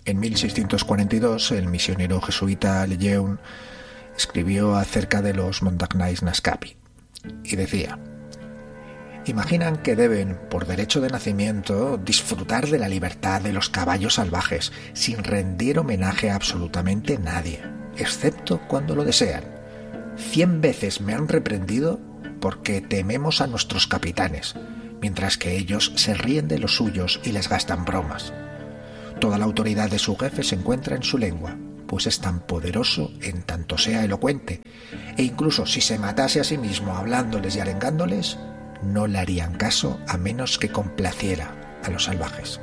En 1642, el misionero jesuita Lejeune escribió acerca de los Montagnais Naskapi y decía: imaginan que deben, por derecho de nacimiento, disfrutar de la libertad de los caballos salvajes, sin rendir homenaje a absolutamente nadie, excepto cuando lo desean. 100 veces me han reprendido porque tememos a nuestros capitanes, mientras que ellos se ríen de los suyos y les gastan bromas. Toda la autoridad de su jefe se encuentra en su lengua, pues es tan poderoso en tanto sea elocuente, e incluso si se matase a sí mismo hablándoles y arengándoles, no le harían caso a menos que complaciera a los salvajes.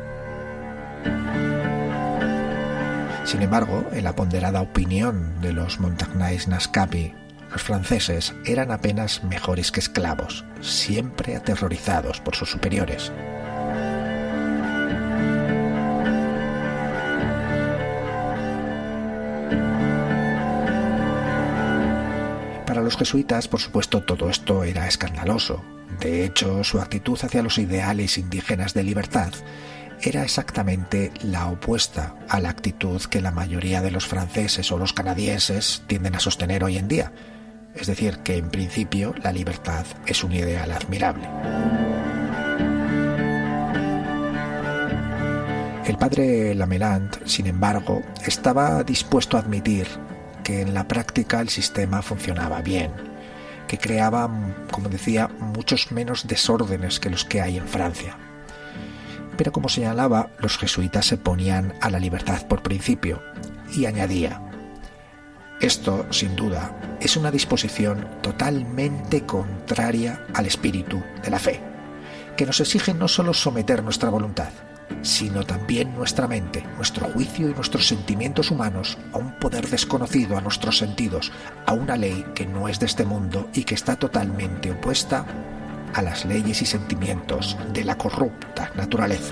Sin embargo, en la ponderada opinión de los Montagnais Naskapi, los franceses eran apenas mejores que esclavos, siempre aterrorizados por sus superiores. Para los jesuitas, por supuesto, todo esto era escandaloso. De hecho, su actitud hacia los ideales indígenas de libertad era exactamente la opuesta a la actitud que la mayoría de los franceses o los canadienses tienden a sostener hoy en día. Es decir, que en principio la libertad es un ideal admirable. El padre Lamelant, sin embargo, estaba dispuesto a admitir que en la práctica el sistema funcionaba bien, que creaba, como decía, muchos menos desórdenes que los que hay en Francia. Pero como señalaba, los jesuitas se ponían a la libertad por principio, y añadía: esto, sin duda, es una disposición totalmente contraria al espíritu de la fe, que nos exige no solo someter nuestra voluntad, sino también nuestra mente, nuestro juicio y nuestros sentimientos humanos a un poder desconocido a nuestros sentidos, a una ley que no es de este mundo y que está totalmente opuesta a las leyes y sentimientos de la corrupta naturaleza.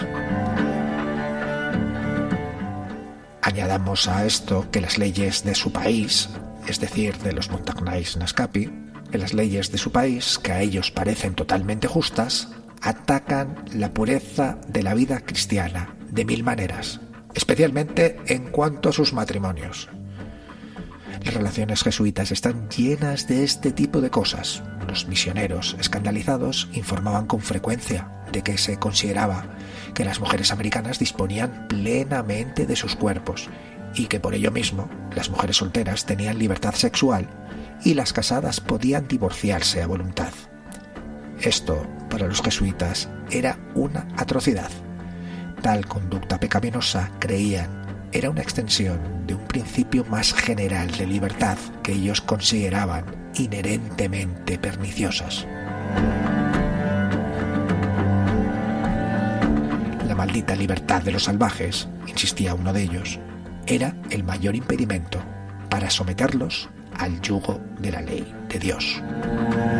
Añadamos a esto que las leyes de su país, es decir, de los Montagnais Naskapi, que las leyes de su país, que a ellos parecen totalmente justas, atacan la pureza de la vida cristiana de mil maneras, especialmente en cuanto a sus matrimonios. Las relaciones jesuitas están llenas de este tipo de cosas. Los misioneros, escandalizados, informaban con frecuencia de que se consideraba que las mujeres americanas disponían plenamente de sus cuerpos y que por ello mismo las mujeres solteras tenían libertad sexual y las casadas podían divorciarse a voluntad. Esto, para los jesuitas, era una atrocidad. Tal conducta pecaminosa, creían, era una extensión de un principio más general de libertad que ellos consideraban inherentemente perniciosas. La maldita libertad de los salvajes, insistía uno de ellos, era el mayor impedimento para someterlos al yugo de la ley de Dios.